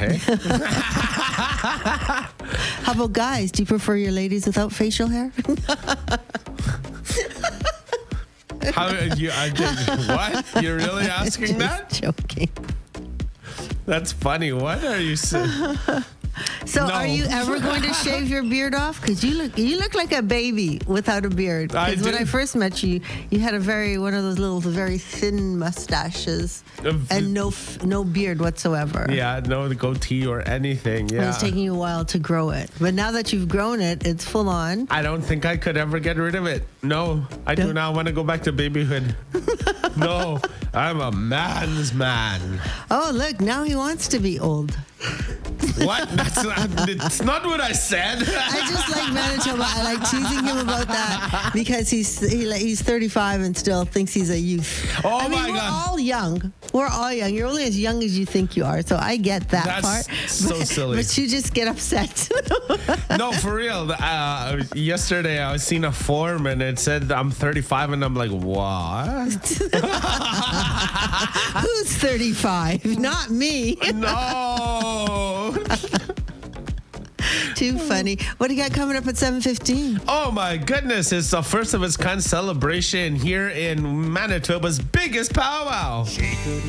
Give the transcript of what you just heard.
hey? How about guys? Do you prefer your ladies without facial hair? What? You're really asking that? Joking. That's funny. What are you saying? So No. are you ever going to shave your beard off? Because you look like a baby without a beard. I Because when do. I first met you, you had one of those little very thin mustaches and no beard whatsoever. Yeah, no goatee or anything. It Yeah. was taking you a while to grow it. But now that you've grown it, it's full on. I don't think I could ever get rid of it. No, I do not want to go back to babyhood. No, I'm a man's man. Oh, look, now he wants to be old. What? It's not what I said. I just like Manitoba. I like teasing him about that because he's 35 and still thinks he's a youth. Oh, I mean, my we're God. all young. We're all young. You're only as young as you think you are, so I get that That's part. so silly. But you just get upset. No, for real. Yesterday I was seeing a form and it said I'm 35 and I'm like, what? Who's 35? Not me. No. Too funny. What do you got coming up at 7:15? Oh my goodness, it's the first of its kind celebration here in Manitoba's biggest powwow.